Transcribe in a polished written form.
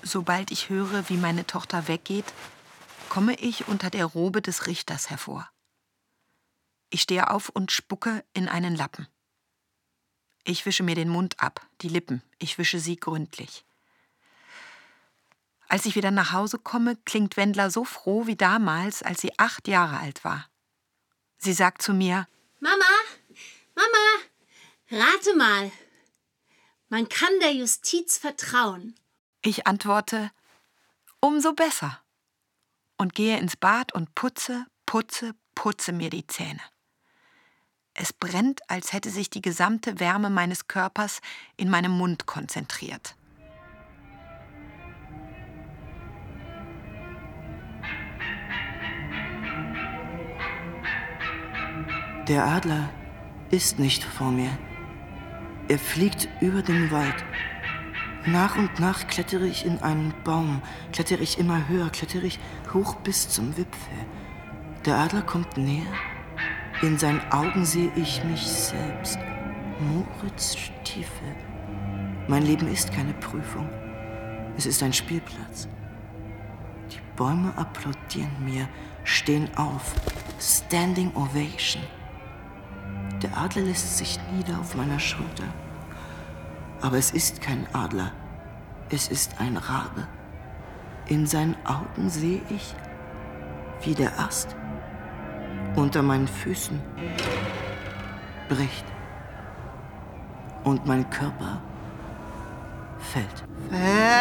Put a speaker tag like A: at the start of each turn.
A: Sobald ich höre, wie meine Tochter weggeht, komme ich unter der Robe des Richters hervor. Ich stehe auf und spucke in einen Lappen. Ich wische mir den Mund ab, die Lippen, ich wische sie gründlich. Als ich wieder nach Hause komme, klingt Wendla so froh wie damals, als sie 8 Jahre alt war. Sie sagt zu mir:
B: Mama, rate mal. Man kann der Justiz vertrauen.
A: Ich antworte: umso besser. Und gehe ins Bad und putze mir die Zähne. Es brennt, als hätte sich die gesamte Wärme meines Körpers in meinem Mund konzentriert.
C: Der Adler ist nicht vor mir. Er fliegt über den Wald. Nach und nach klettere ich in einen Baum, klettere ich immer höher, klettere ich hoch bis zum Wipfel. Der Adler kommt näher. In seinen Augen sehe ich mich selbst. Moritz Stiefel. Mein Leben ist keine Prüfung. Es ist ein Spielplatz. Die Bäume applaudieren mir, stehen auf. Standing Ovation. Der Adler lässt sich nieder auf meiner Schulter. Aber es ist kein Adler. Es ist ein Rabe. In seinen Augen sehe ich, wie der Ast unter meinen Füßen bricht und mein Körper fällt.